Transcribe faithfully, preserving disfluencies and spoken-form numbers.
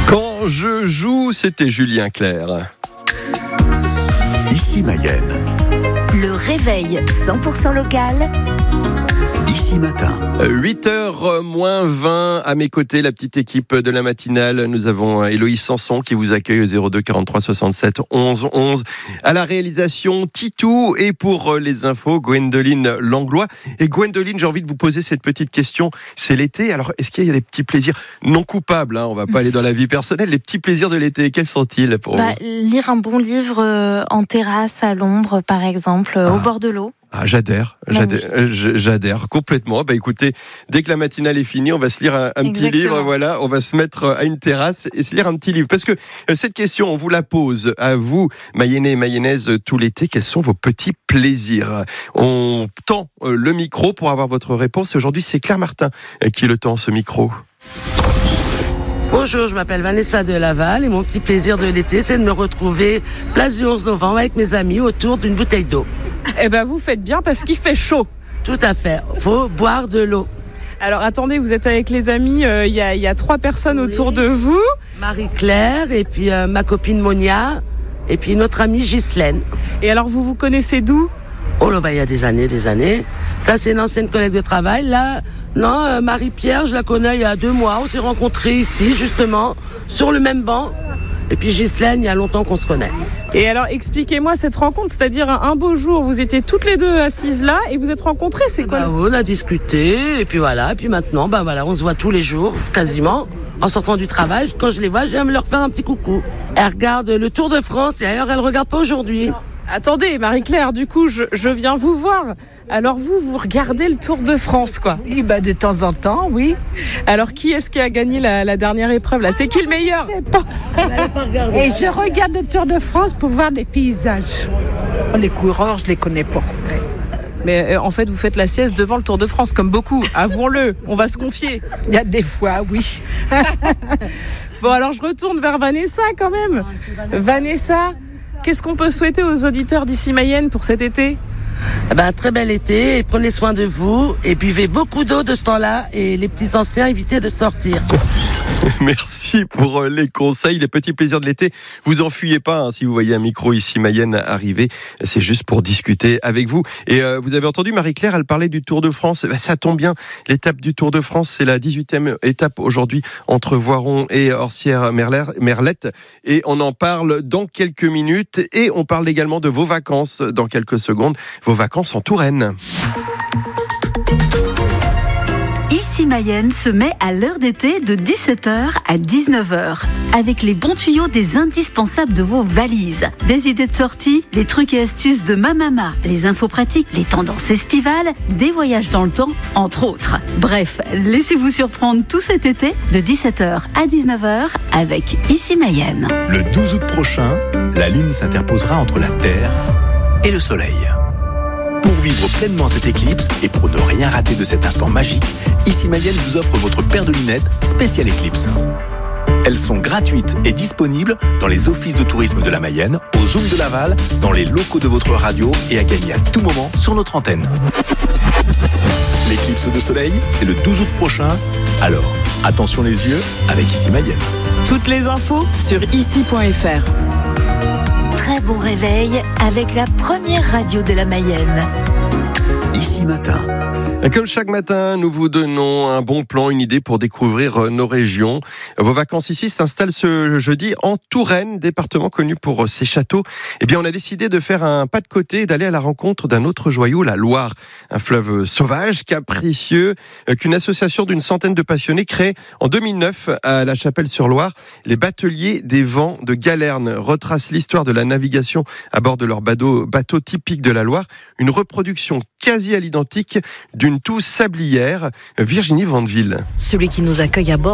Quand je joue, c'était Julien Clerc. Ici Mayenne. Le réveil cent pour cent local. Ici Matin. huit heures moins vingt à mes côtés, la petite équipe de la matinale. Nous avons Héloïse Sanson qui vous accueille au zéro deux quarante-trois soixante-sept onze onze. À la réalisation, Titou. Et pour les infos, Gwendoline Langlois. Et Gwendoline, j'ai envie de vous poser cette petite question. C'est l'été, alors est-ce qu'il y a des petits plaisirs non coupables, hein, on ne va pas aller dans la vie personnelle. Les petits plaisirs de l'été, quels sont-ils pour bah, vous? Lire un bon livre euh, en terrasse, à l'ombre, par exemple, ah. au bord de l'eau. Ah, j'adhère, j'adhère, j'adhère complètement. Bah écoutez, dès que la matinale est finie, on va se lire un, un petit livre, voilà, on va se mettre à une terrasse et se lire un petit livre. Parce que cette question, on vous la pose à vous, Mayennais et Mayennaises, tout l'été. Quels sont vos petits plaisirs? On tend le micro pour avoir votre réponse. Et aujourd'hui, c'est Claire Martin qui le tend, ce micro. Bonjour, je m'appelle Vanessa de Laval et mon petit plaisir de l'été, c'est de me retrouver place du onze novembre avec mes amis autour d'une bouteille d'eau. Eh ben, vous faites bien parce qu'il fait chaud. Tout à fait. Faut boire de l'eau. Alors, attendez, vous êtes avec les amis. Il euh, y, y a trois personnes oui. autour de vous. Marie-Claire et puis euh, ma copine Monia et puis notre amie Ghislaine. Et alors, vous vous connaissez d'où? Oh là, bah, il y a des années, des années. Ça, c'est une ancienne collègue de travail. Là, non, euh, Marie-Pierre, je la connais il y a deux mois. On s'est rencontrés ici, justement, sur le même banc. Et puis Ghislaine, il y a longtemps qu'on se connaît. Et alors, expliquez-moi cette rencontre, c'est-à-dire un beau jour, vous étiez toutes les deux assises là et vous êtes rencontrées, c'est quoi? Bah, on a discuté, et puis voilà, et puis maintenant, bah voilà, on se voit tous les jours, quasiment, en sortant du travail. Quand je les vois, j'aime leur faire un petit coucou. Elle regarde le Tour de France, et d'ailleurs, elle ne regarde pas aujourd'hui. Attendez, Marie-Claire, du coup, je, je viens vous voir. Alors vous, vous regardez le Tour de France, quoi? Oui, bah de temps en temps, oui. Alors qui est-ce qui a gagné la, la dernière épreuve là? C'est qui le meilleur? Je sais pas. Et je regarde le Tour de France pour voir les paysages. Les coureurs, je les connais pas. Mais euh, en fait, vous faites la sieste devant le Tour de France, comme beaucoup. Avouons-le, on va se confier. Il y a des fois, oui. Bon, alors je retourne vers Vanessa quand même. Vanessa, qu'est-ce qu'on peut souhaiter aux auditeurs d'Ici Mayenne pour cet été? Eh ben, très bel été, et prenez soin de vous et buvez beaucoup d'eau de ce temps-là et les petits anciens, évitez de sortir. Merci pour les conseils, les petits plaisirs de l'été. Vous enfuyez pas hein, si vous voyez un micro Ici Mayenne arriver, c'est juste pour discuter avec vous. Et euh, vous avez entendu Marie-Claire, elle parlait du Tour de France. Ben, ça tombe bien, l'étape du Tour de France, c'est la dix-huitième étape aujourd'hui entre Voiron et Orsières-Merlette. Et on en parle dans quelques minutes et on parle également de vos vacances dans quelques secondes. Vos vacances en Touraine. Ici Mayenne se met à l'heure d'été de dix-sept heures à dix-neuf heures. Avec les bons tuyaux des indispensables de vos valises. Des idées de sortie, les trucs et astuces de ma maman, les infos pratiques, les tendances estivales, des voyages dans le temps, entre autres. Bref, laissez-vous surprendre tout cet été de dix-sept heures à dix-neuf heures avec Ici Mayenne. Le douze août prochain, la Lune s'interposera entre la Terre et le Soleil. Pour vivre pleinement cette éclipse et pour ne rien rater de cet instant magique, Ici Mayenne vous offre votre paire de lunettes spéciale éclipse. Elles sont gratuites et disponibles dans les offices de tourisme de la Mayenne, au Zoom de Laval, dans les locaux de votre radio et à gagner à tout moment sur notre antenne. L'éclipse de soleil, c'est le douze août prochain. Alors, attention les yeux avec Ici Mayenne. Toutes les infos sur ici point f r. Très bon réveil avec la première radio de la Mayenne. Ici Matin. Comme chaque matin, nous vous donnons un bon plan, une idée pour découvrir nos régions. Vos vacances ici s'installent ce jeudi en Touraine, département connu pour ses châteaux. Eh bien, on a décidé de faire un pas de côté et d'aller à la rencontre d'un autre joyau, la Loire. Un fleuve sauvage, capricieux, qu'une association d'une centaine de passionnés crée en deux mille neuf à La Chapelle-sur-Loire. Les bateliers des vents de Galerne retracent l'histoire de la navigation à bord de leur bateau, bateau typique de la Loire. Une reproduction quasi à l'identique d'une toux sablière. Virginie Vandeville. Celui qui nous accueille à bord